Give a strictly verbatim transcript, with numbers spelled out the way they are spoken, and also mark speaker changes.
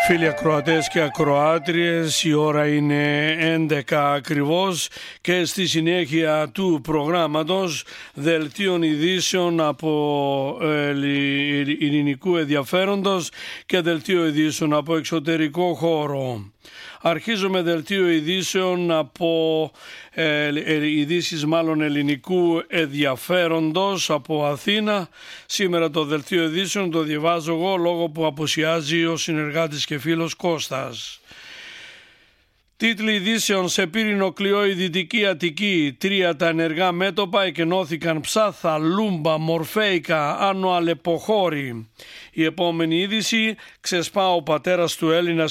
Speaker 1: Φίλοι ακροατές και ακροάτριες, η ώρα είναι έντεκα ακριβώς και στη συνέχεια του προγράμματος δελτίων ειδήσεων από ελληνικού ενδιαφέροντος και δελτίο ειδήσεων από εξωτερικό χώρο. Αρχίζουμε δελτίο ειδήσεων από ε, ε, ειδήσεις μάλλον ελληνικού ενδιαφέροντος από Αθήνα. Σήμερα το δελτίο ειδήσεων το διαβάζω εγώ λόγω που απουσιάζει ο συνεργάτης και φίλος Κώστας. Τίτλοι ειδήσεων: σε πύρινο κλειό η Δυτική Αττική. Τρία τα ενεργά μέτωπα, εκενώθηκαν Ψάθα, Λούμπα, Μορφέικα, Άνω Αλεποχώρη. Η επόμενη είδηση: ξεσπά ο πατέρας του Έλληνα